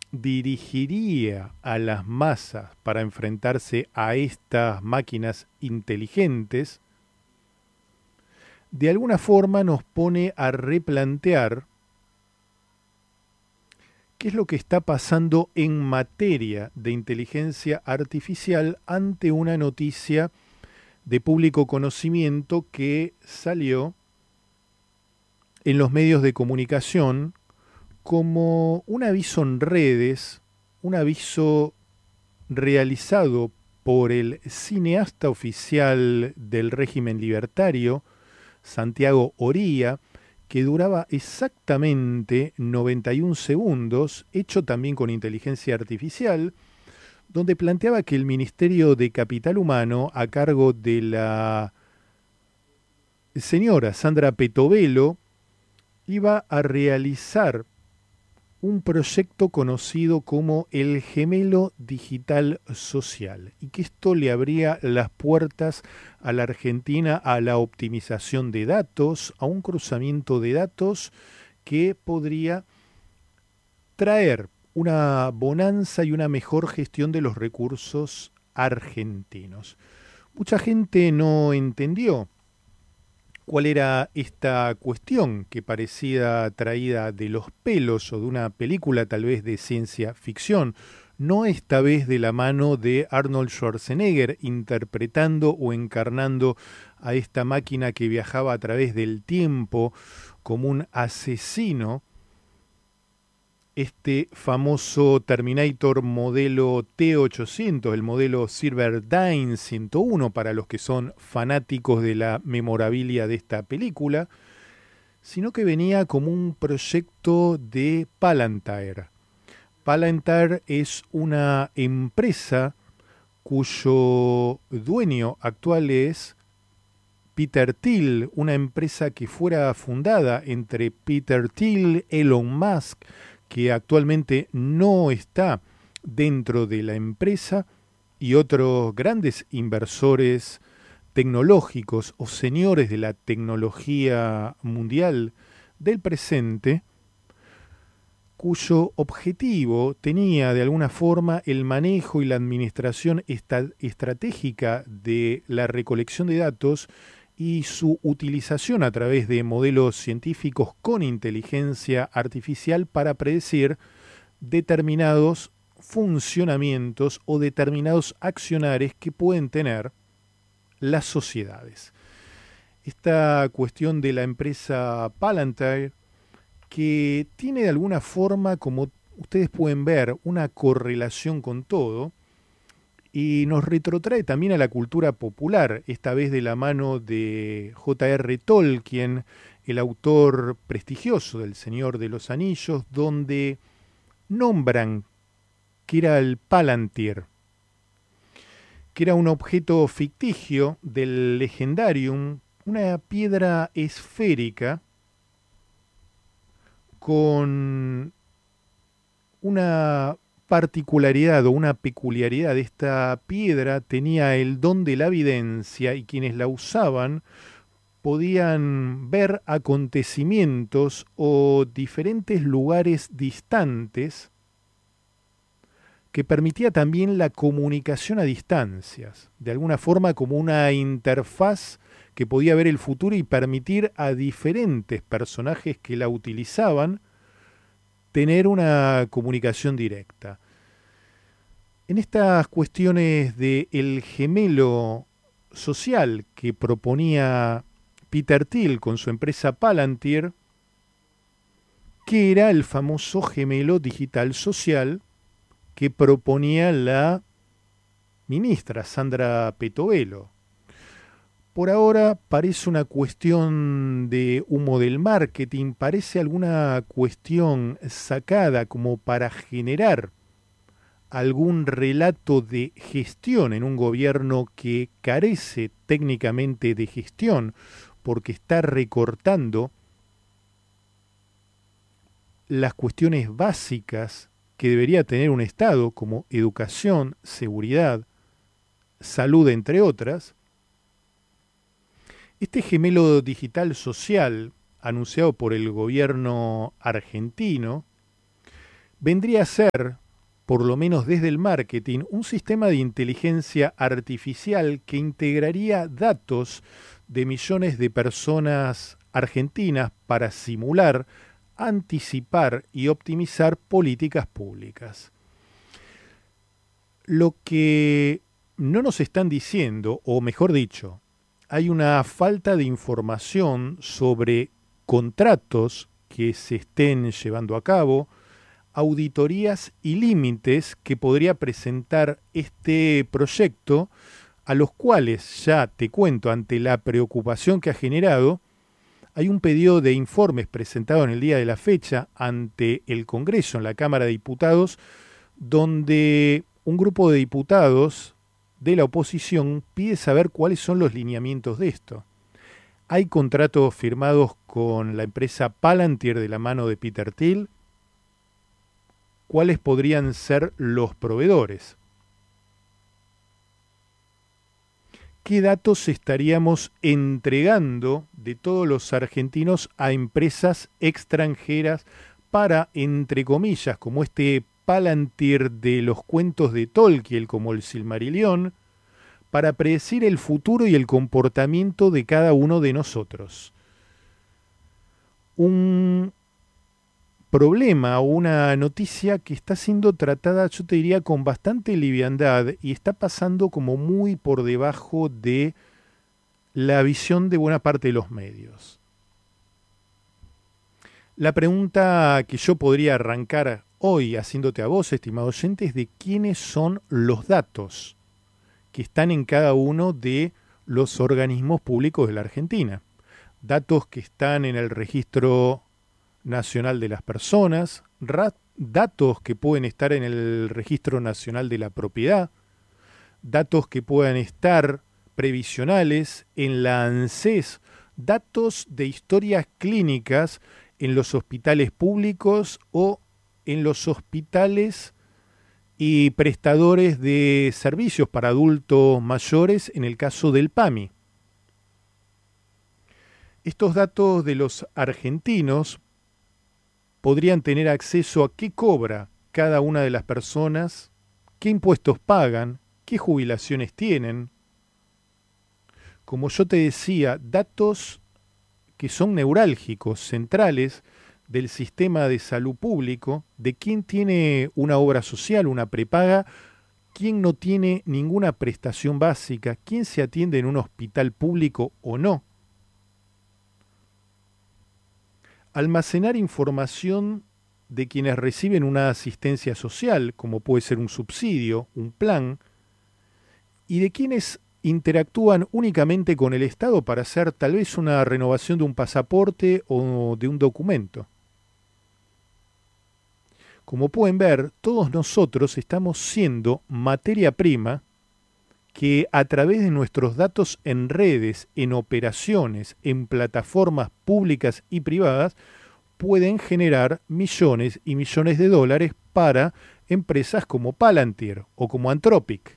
dirigiría a las masas para enfrentarse a estas máquinas inteligentes, de alguna forma nos pone a replantear qué es lo que está pasando en materia de inteligencia artificial ante una noticia de público conocimiento que salió en los medios de comunicación como un aviso en redes, un aviso realizado por el cineasta oficial del régimen libertario, Santiago Oría, que duraba exactamente 91 segundos, hecho también con inteligencia artificial, donde planteaba que el Ministerio de Capital Humano, a cargo de la señora Sandra Petovelo, iba a realizar un proyecto conocido como el Gemelo Digital Social, y que esto le abría las puertas a la Argentina a la optimización de datos, a un cruzamiento de datos que podría traer una bonanza y una mejor gestión de los recursos argentinos. Mucha gente no entendió cuál era esta cuestión que parecía traída de los pelos o de una película tal vez de ciencia ficción, no esta vez de la mano de Arnold Schwarzenegger interpretando o encarnando a esta máquina que viajaba a través del tiempo como un asesino, este famoso Terminator modelo T800, el modelo Cyberdyne 101 para los que son fanáticos de la memorabilia de esta película, sino que venía como un proyecto de Palantir. Palantir es una empresa cuyo dueño actual es Peter Thiel, una empresa que fuera fundada entre Peter Thiel, Elon Musk, que actualmente no está dentro de la empresa, y otros grandes inversores tecnológicos o señores de la tecnología mundial del presente, cuyo objetivo tenía de alguna forma el manejo y la administración estratégica de la recolección de datos y su utilización a través de modelos científicos con inteligencia artificial para predecir determinados funcionamientos o determinados accionares que pueden tener las sociedades. Esta cuestión de la empresa Palantir, que tiene de alguna forma, como ustedes pueden ver, una correlación con todo, y nos retrotrae también a la cultura popular, esta vez de la mano de J.R. Tolkien, el autor prestigioso del Señor de los Anillos, donde nombran que era el Palantir, que era un objeto ficticio del Legendarium, una piedra esférica con una particularidad o una peculiaridad. De esta piedra tenía el don de la evidencia y quienes la usaban podían ver acontecimientos o diferentes lugares distantes, que permitía también la comunicación a distancias, de alguna forma como una interfaz que podía ver el futuro y permitir a diferentes personajes que la utilizaban tener una comunicación directa. En estas cuestiones del gemelo social que proponía Peter Thiel con su empresa Palantir, que era el famoso gemelo digital social que proponía la ministra Sandra Petovelo. Por ahora parece una cuestión de humo del marketing, parece alguna cuestión sacada como para generar algún relato de gestión en un gobierno que carece técnicamente de gestión porque está recortando las cuestiones básicas que debería tener un Estado, como educación, seguridad, salud, entre otras. Este gemelo digital social anunciado por el gobierno argentino vendría a ser, por lo menos desde el marketing, un sistema de inteligencia artificial que integraría datos de millones de personas argentinas para simular, anticipar y optimizar políticas públicas. Lo que no nos están diciendo, o mejor dicho, hay una falta de información sobre contratos que se estén llevando a cabo, auditorías y límites que podría presentar este proyecto, a los cuales, ya te cuento, ante la preocupación que ha generado, hay un pedido de informes presentado en el día de la fecha ante el Congreso, en la Cámara de Diputados, donde un grupo de diputados de la oposición pide saber cuáles son los lineamientos de esto. Hay contratos firmados con la empresa Palantir de la mano de Peter Thiel. ¿Cuáles podrían ser los proveedores? ¿Qué datos estaríamos entregando de todos los argentinos a empresas extranjeras para, entre comillas, como este Palantir de los cuentos de Tolkien, como el Silmarillion, para predecir el futuro y el comportamiento de cada uno de nosotros? Un problema o una noticia que está siendo tratada, yo te diría, con bastante liviandad y está pasando como muy por debajo de la visión de buena parte de los medios. La pregunta que yo podría arrancar hoy haciéndote a vos, estimado oyente, es de quiénes son los datos que están en cada uno de los organismos públicos de la Argentina. Datos que están en el Registro Nacional de las Personas, datos que pueden estar en el Registro Nacional de la Propiedad, datos que puedan estar previsionales en la ANSES, datos de historias clínicas en los hospitales públicos o en los hospitales y prestadores de servicios para adultos mayores en el caso del PAMI. Estos datos de los argentinos podrían tener acceso a qué cobra cada una de las personas, qué impuestos pagan, qué jubilaciones tienen. Como yo te decía, datos que son neurálgicos, centrales del sistema de salud público, de quién tiene una obra social, una prepaga, quién no tiene ninguna prestación básica, quién se atiende en un hospital público o no. Almacenar información de quienes reciben una asistencia social, como puede ser un subsidio, un plan, y de quienes interactúan únicamente con el Estado para hacer tal vez una renovación de un pasaporte o de un documento. Como pueden ver, todos nosotros estamos siendo materia prima que a través de nuestros datos en redes, en operaciones, en plataformas públicas y privadas, pueden generar millones y millones de dólares para empresas como Palantir o como Anthropic.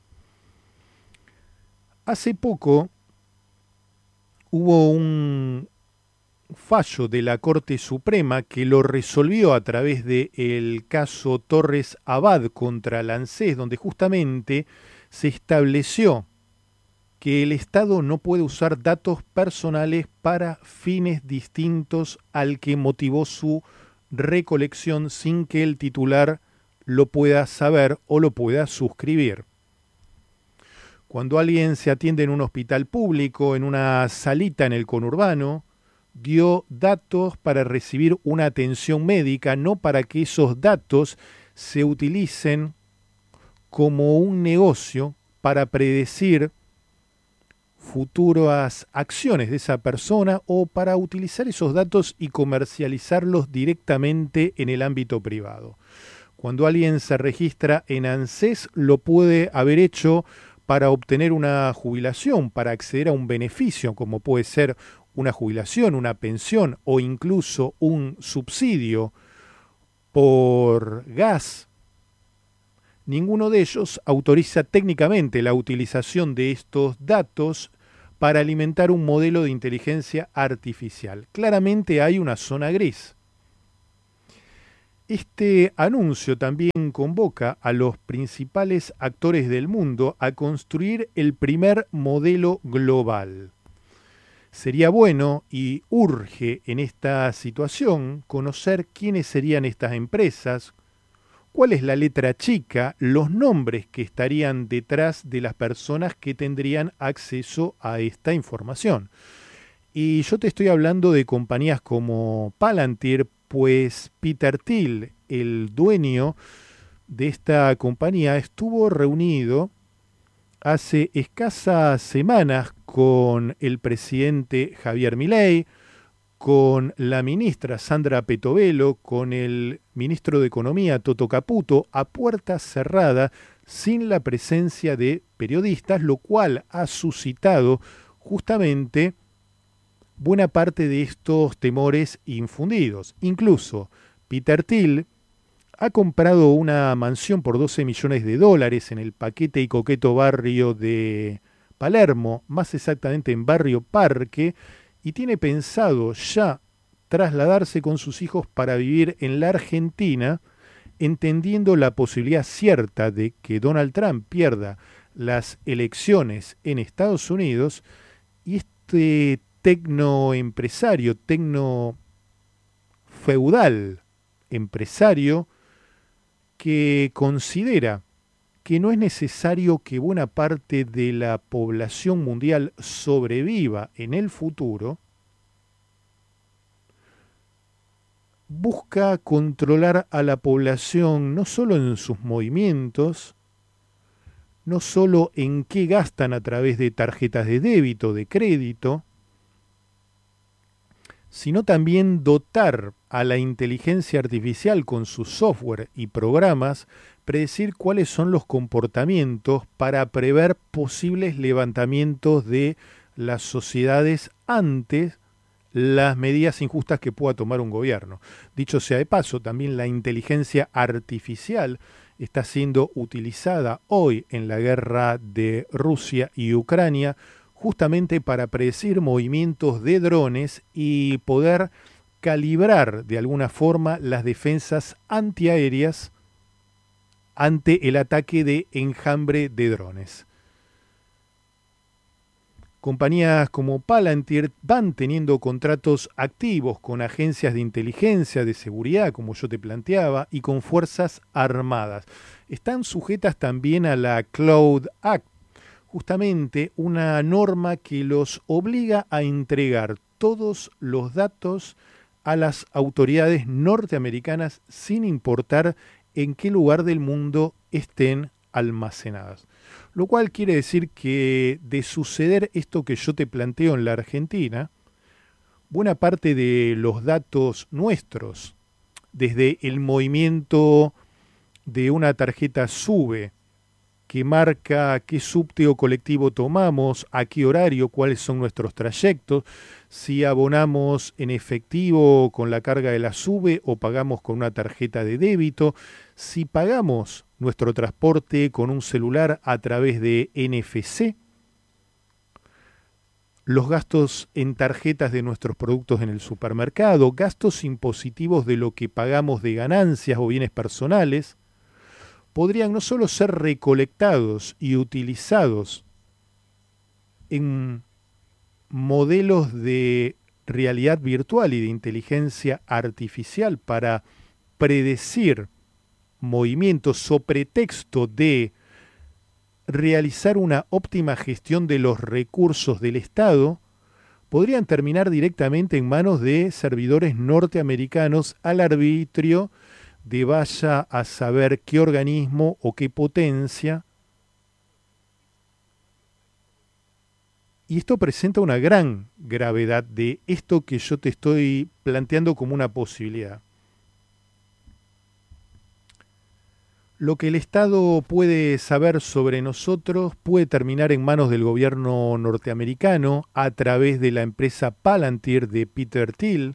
Hace poco hubo un fallo de la Corte Suprema que lo resolvió a través del caso Torres Abad contra la ANSES, donde justamente se estableció que el Estado no puede usar datos personales para fines distintos al que motivó su recolección sin que el titular lo pueda saber o lo pueda suscribir. Cuando alguien se atiende en un hospital público, en una salita en el conurbano, dio datos para recibir una atención médica, no para que esos datos se utilicen como un negocio para predecir futuras acciones de esa persona o para utilizar esos datos y comercializarlos directamente en el ámbito privado. Cuando alguien se registra en ANSES, lo puede haber hecho para obtener una jubilación, para acceder a un beneficio, como puede ser una jubilación, una pensión o incluso un subsidio por gas. Ninguno de ellos autoriza técnicamente la utilización de estos datos para alimentar un modelo de inteligencia artificial. Claramente hay una zona gris. Este anuncio también convoca a los principales actores del mundo a construir el primer modelo global. Sería bueno y urge en esta situación conocer quiénes serían estas empresas, cuál es la letra chica, los nombres que estarían detrás de las personas que tendrían acceso a esta información. Y yo te estoy hablando de compañías como Palantir, pues Peter Thiel, el dueño de esta compañía, estuvo reunido hace escasas semanas con el presidente Javier Milei, con la ministra Sandra Petovelo, con el ministro de Economía Toto Caputo, a puerta cerrada, sin la presencia de periodistas, lo cual ha suscitado justamente buena parte de estos temores infundidos. Incluso Peter Thiel ha comprado una mansión por 12 millones de dólares en el paquete y coqueto barrio de Palermo, más exactamente en Barrio Parque, y tiene pensado ya trasladarse con sus hijos para vivir en la Argentina, entendiendo la posibilidad cierta de que Donald Trump pierda las elecciones en Estados Unidos y este tecnoempresario, tecno feudal empresario que considera que no es necesario que buena parte de la población mundial sobreviva en el futuro, busca controlar a la población no solo en sus movimientos, no solo en qué gastan a través de tarjetas de débito, de crédito, sino también dotar a la inteligencia artificial con su software y programas, predecir cuáles son los comportamientos para prever posibles levantamientos de las sociedades ante las medidas injustas que pueda tomar un gobierno. Dicho sea de paso, también la inteligencia artificial está siendo utilizada hoy en la guerra de Rusia y Ucrania justamente para predecir movimientos de drones y poder calibrar de alguna forma las defensas antiaéreas ante el ataque de enjambre de drones. Compañías como Palantir van teniendo contratos activos con agencias de inteligencia, de seguridad, como yo te planteaba, y con fuerzas armadas. Están sujetas también a la Cloud Act, justamente una norma que los obliga a entregar todos los datos a las autoridades norteamericanas sin importar en qué lugar del mundo estén almacenadas. Lo cual quiere decir que de suceder esto que yo te planteo en la Argentina, buena parte de los datos nuestros, desde el movimiento de una tarjeta SUBE, que marca qué subte o colectivo tomamos, a qué horario, cuáles son nuestros trayectos, si abonamos en efectivo con la carga de la SUBE o pagamos con una tarjeta de débito, si pagamos nuestro transporte con un celular a través de NFC, los gastos en tarjetas de nuestros productos en el supermercado, gastos impositivos de lo que pagamos de ganancias o bienes personales, podrían no solo ser recolectados y utilizados en modelos de realidad virtual y de inteligencia artificial para predecir movimientos sobre pretexto de realizar una óptima gestión de los recursos del Estado, podrían terminar directamente en manos de servidores norteamericanos al arbitrio de vaya a saber qué organismo o qué potencia. Y esto presenta una gran gravedad de esto que yo te estoy planteando como una posibilidad. Lo que el Estado puede saber sobre nosotros puede terminar en manos del gobierno norteamericano a través de la empresa Palantir de Peter Thiel,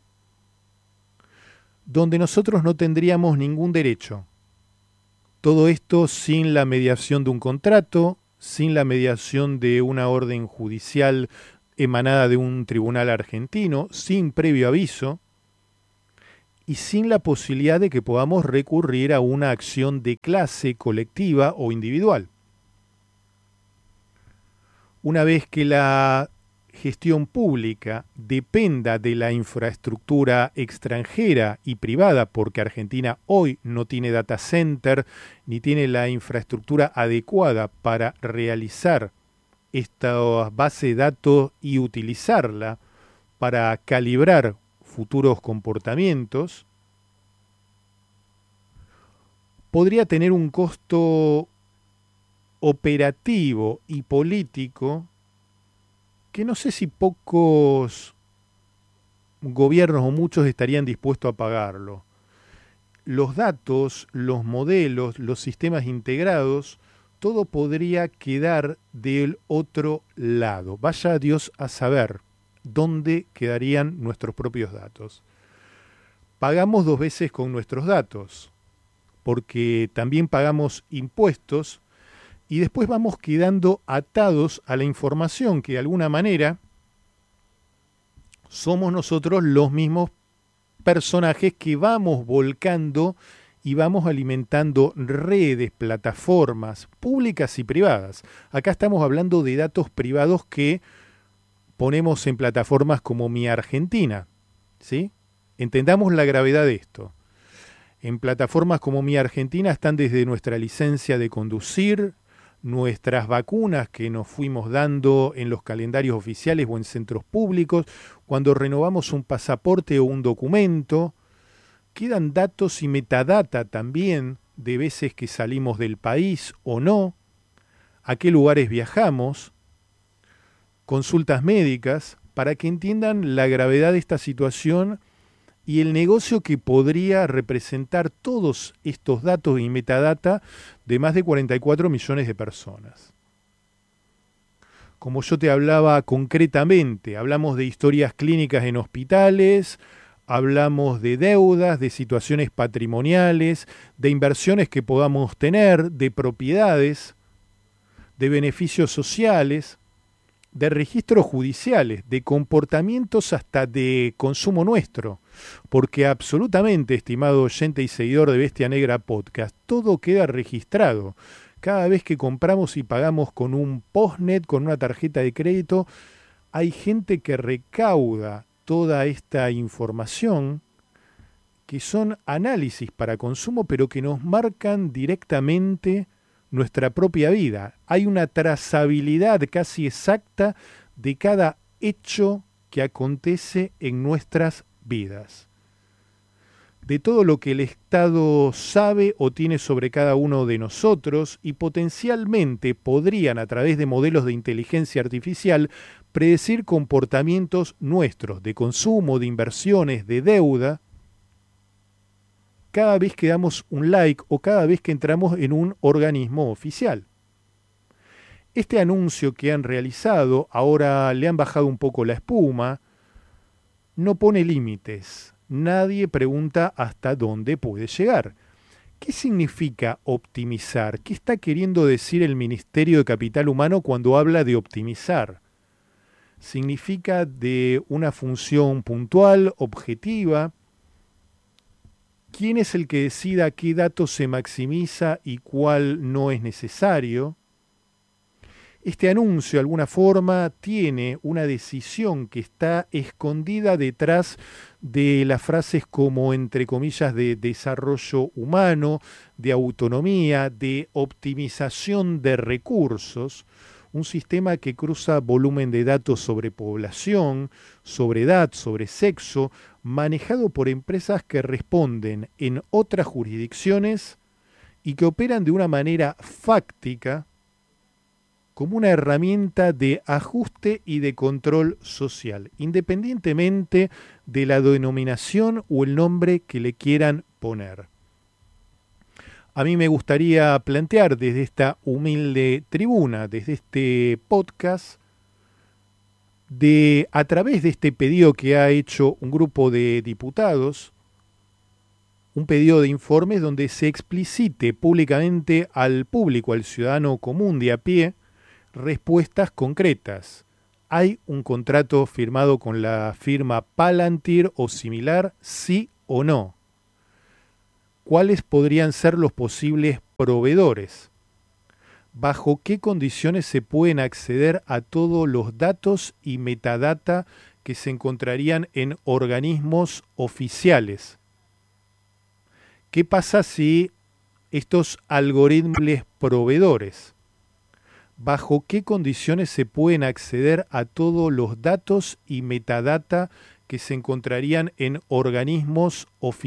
donde nosotros no tendríamos ningún derecho. Todo esto sin la mediación de un contrato, sin la mediación de una orden judicial emanada de un tribunal argentino, sin previo aviso, y sin la posibilidad de que podamos recurrir a una acción de clase colectiva o individual. Una vez que la gestión pública dependa de la infraestructura extranjera y privada, porque Argentina hoy no tiene data center ni tiene la infraestructura adecuada para realizar esta base de datos y utilizarla para calibrar futuros comportamientos, podría tener un costo operativo y político que no sé si pocos gobiernos o muchos estarían dispuestos a pagarlo. Los datos, los modelos, los sistemas integrados, todo podría quedar del otro lado. Vaya Dios a saber dónde quedarían nuestros propios datos. Pagamos dos veces con nuestros datos, porque también pagamos impuestos y después vamos quedando atados a la información que de alguna manera somos nosotros los mismos personajes que vamos volcando y vamos alimentando redes, plataformas públicas y privadas. Acá estamos hablando de datos privados que ponemos en plataformas como Mi Argentina, ¿sí? Entendamos la gravedad de esto. En plataformas como Mi Argentina están desde nuestra licencia de conducir, nuestras vacunas que nos fuimos dando en los calendarios oficiales o en centros públicos, cuando renovamos un pasaporte o un documento, quedan datos y metadata también de veces que salimos del país o no, a qué lugares viajamos, consultas médicas, para que entiendan la gravedad de esta situación y el negocio que podría representar todos estos datos y metadata de más de 44 millones de personas. Como yo te hablaba concretamente, hablamos de historias clínicas en hospitales, hablamos de deudas, de situaciones patrimoniales, de inversiones que podamos tener, de propiedades, de beneficios sociales, de registros judiciales, de comportamientos hasta de consumo nuestro. Porque absolutamente, estimado oyente y seguidor de Bestia Negra Podcast, todo queda registrado. Cada vez que compramos y pagamos con un postnet, con una tarjeta de crédito, hay gente que recauda toda esta información que son análisis para consumo, pero que nos marcan directamente nuestra propia vida. Hay una trazabilidad casi exacta de cada hecho que acontece en nuestras vidas. De todo lo que el Estado sabe o tiene sobre cada uno de nosotros y potencialmente podrían, a través de modelos de inteligencia artificial, predecir comportamientos nuestros de consumo, de inversiones, de deuda, cada vez que damos un like o cada vez que entramos en un organismo oficial. Este anuncio que han realizado, ahora le han bajado un poco la espuma, no pone límites. Nadie pregunta hasta dónde puede llegar. ¿Qué significa optimizar? ¿Qué está queriendo decir el Ministerio de Capital Humano cuando habla de optimizar? ¿Significa de una función puntual, objetiva? ¿Quién es el que decida qué dato se maximiza y cuál no es necesario? Este anuncio, de alguna forma, tiene una decisión que está escondida detrás de las frases como, entre comillas, de desarrollo humano, de autonomía, de optimización de recursos, un sistema que cruza volumen de datos sobre población, sobre edad, sobre sexo, manejado por empresas que responden en otras jurisdicciones y que operan de una manera fáctica como una herramienta de ajuste y de control social, independientemente de la denominación o el nombre que le quieran poner. A mí me gustaría plantear desde esta humilde tribuna, desde este podcast, a través de este pedido que ha hecho un grupo de diputados, un pedido de informes donde se explicite públicamente al público, al ciudadano común de a pie, respuestas concretas. ¿Hay un contrato firmado con la firma Palantir o similar? ¿Sí o no? ¿Cuáles podrían ser los posibles proveedores? ¿Bajo qué condiciones se pueden acceder a todos los datos y metadata que se encontrarían en organismos oficiales? ¿Qué pasa si estos algoritmos proveedores? ¿Bajo qué condiciones se pueden acceder a todos los datos y metadata que se encontrarían en organismos oficiales?